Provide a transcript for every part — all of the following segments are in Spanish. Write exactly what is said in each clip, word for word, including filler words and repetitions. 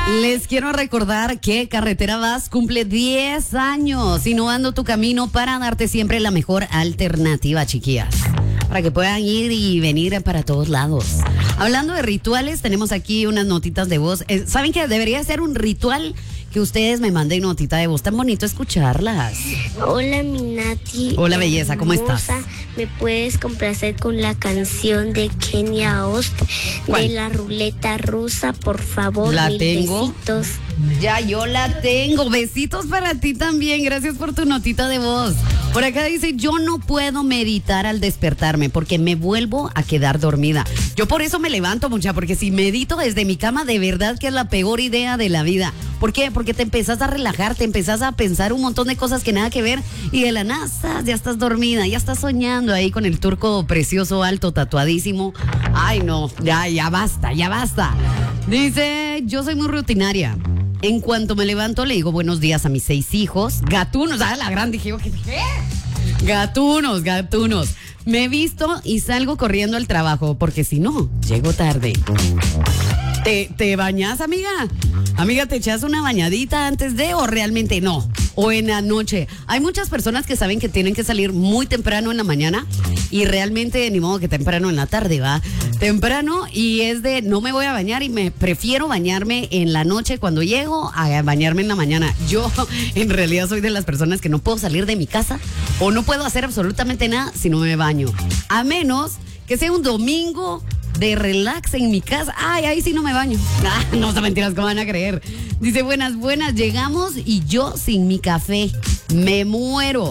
Les quiero recordar que Carretera Vas cumple diez años innovando tu camino para darte siempre la mejor alternativa, chiquillas, para que puedan ir y venir para todos lados. Hablando de rituales, tenemos aquí unas notitas de voz. Eh, ¿Saben que debería ser un ritual que ustedes me manden notita de voz? Tan bonito escucharlas. Hola, mi Nati. Hola, belleza, ¿cómo estás? ¿Me puedes complacer con la canción de Kenia Ost de la ruleta rusa, por favor? La Mil tengo. Besitos. Ya yo la tengo. Besitos para ti también. Gracias por tu notita de voz. Por acá dice, yo no puedo meditar al despertarme porque me vuelvo a quedar dormida. Yo por eso me levanto, mucha, porque si medito desde mi cama, de verdad que es la peor idea de la vida. ¿Por qué? Porque te empezás a relajar, te empezás a pensar un montón de cosas que nada que ver y de la nada ya estás dormida, ya estás soñando ahí con el turco precioso, alto, tatuadísimo. Ay, no, ya, ya basta, ya basta. Dice, yo soy muy rutinaria. En cuanto me levanto, le digo buenos días a mis seis hijos. Gatunos, ah, la gran dije, ¿qué? Gatunos, gatunos. Me visto y salgo corriendo al trabajo, porque si no, llego tarde. ¿Te, te bañas, amiga? Amiga, ¿te echas una bañadita antes de o realmente no? O en la noche. Hay muchas personas que saben que tienen que salir muy temprano en la mañana y realmente ni modo que temprano en la tarde, ¿va? Temprano y es de no me voy a bañar y me prefiero bañarme en la noche cuando llego a bañarme en la mañana. Yo en realidad soy de las personas que no puedo salir de mi casa o no puedo hacer absolutamente nada si no me baño. A menos que sea un domingo de relax en mi casa. Ay, ahí sí no me baño. Ah, no son mentiras, ¿cómo van a creer? Dice, buenas, buenas, llegamos y yo sin mi café me muero.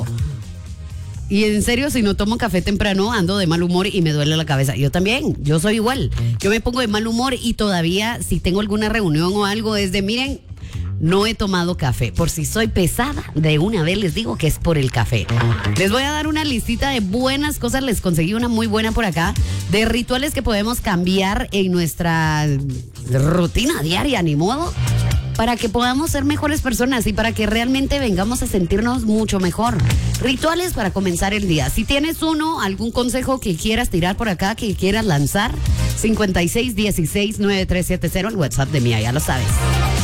Y en serio, si no tomo café temprano, ando de mal humor y me duele la cabeza. Yo también, yo soy igual. Yo me pongo de mal humor y todavía si tengo alguna reunión o algo es de, miren, no he tomado café. Por si soy pesada, de una vez les digo que es por el café. Les voy a dar una listita de buenas cosas. Les conseguí una muy buena por acá, de rituales que podemos cambiar en nuestra rutina diaria, ni modo, para que podamos ser mejores personas y para que realmente vengamos a sentirnos mucho mejor. Rituales para comenzar el día. Si tienes uno, algún consejo que quieras tirar por acá, que quieras lanzar, cincuenta y seis dieciséis noventa y tres setenta, el WhatsApp de Mía, ya lo sabes.